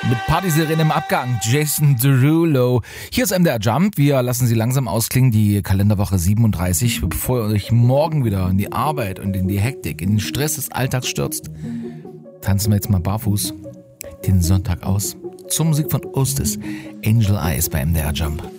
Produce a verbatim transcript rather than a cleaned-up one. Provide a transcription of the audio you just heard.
Mit Partysirene im Abgang, Jason Derulo. Hier ist M D R Jump. Wir lassen Sie langsam ausklingen, die Kalenderwoche siebenunddreißig, bevor ihr euch morgen wieder in die Arbeit und in die Hektik, in den Stress des Alltags stürzt. Tanzen wir jetzt mal barfuß den Sonntag aus zur Musik von Oasis, Angel Eyes bei M D R Jump.